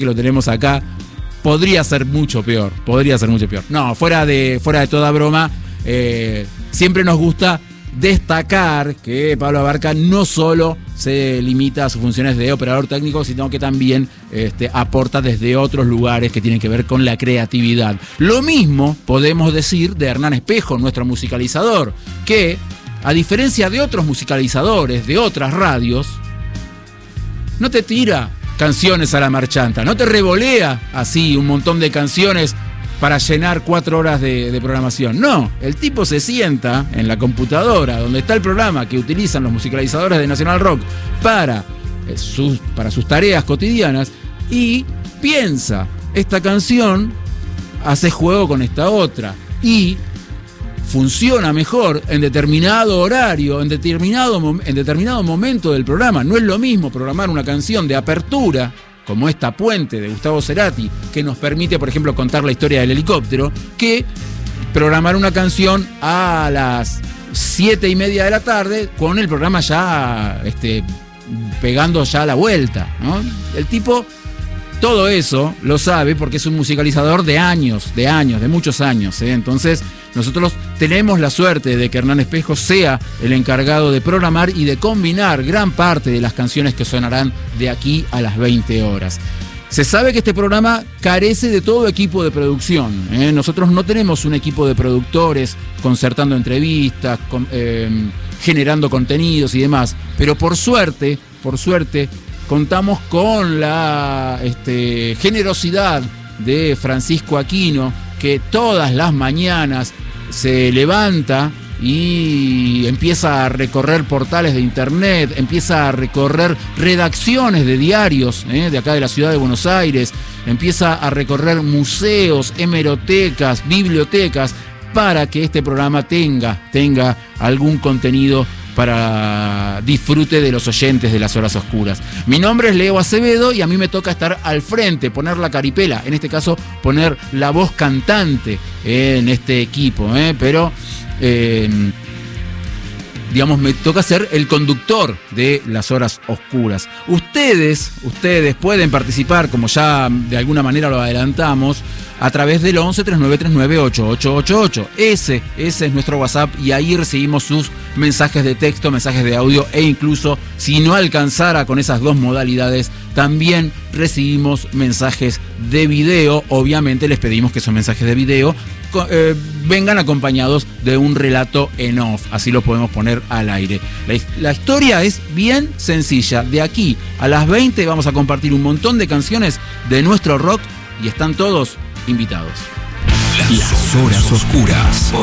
que lo tenemos acá, podría ser mucho peor. No, fuera de toda broma, siempre nos gusta destacar que Pablo Abarca no solo se limita a sus funciones de operador técnico, sino que también aporta desde otros lugares que tienen que ver con la creatividad. Lo mismo podemos decir de Hernán Espejo, nuestro musicalizador, que a diferencia de otros musicalizadores de otras radios, no te tira canciones a la marchanta, no te revolea así un montón de canciones para llenar 4 horas de programación. No, el tipo se sienta en la computadora donde está el programa que utilizan los musicalizadores de Nacional Rock para sus tareas cotidianas y piensa, esta canción hace juego con esta otra y funciona mejor en determinado horario, en determinado momento del programa. No es lo mismo programar una canción de apertura como esta Puente de Gustavo Cerati, que nos permite, por ejemplo, contar la historia del helicóptero, que programar una canción a las 7:30 de la tarde con el programa ya pegando ya la vuelta, ¿no? El tipo todo eso lo sabe porque es un musicalizador de muchos años, ¿eh? Entonces nosotros tenemos la suerte de que Hernán Espejo sea el encargado de programar y de combinar gran parte de las canciones que sonarán de aquí a las 20 horas. Se sabe que este programa carece de todo equipo de producción, ¿eh? Nosotros no tenemos un equipo de productores concertando entrevistas, generando contenidos y demás, pero por suerte, contamos con la generosidad de Francisco Aquino, que todas las mañanas se levanta y empieza a recorrer portales de internet, empieza a recorrer redacciones de diarios de acá de la ciudad de Buenos Aires, empieza a recorrer museos, hemerotecas, bibliotecas, para que este programa tenga algún contenido para disfrute de los oyentes de Las Horas Oscuras. Mi nombre es Leo Acevedo y a mí me toca estar al frente, poner la caripela, en este caso poner la voz cantante en este equipo, pero digamos, me toca ser el conductor de Las Horas Oscuras. Ustedes pueden participar, como ya de alguna manera lo adelantamos, a través del 11 3939 8888. Ese es nuestro WhatsApp y ahí recibimos sus mensajes de texto, mensajes de audio e incluso, si no alcanzara con esas dos modalidades, también recibimos mensajes de video. Obviamente les pedimos que esos mensajes de video vengan acompañados de un relato en off, así lo podemos poner al aire. La historia es bien sencilla. De aquí a las 20 vamos a compartir un montón de canciones de nuestro rock y están todos invitados. Las Horas Oscuras.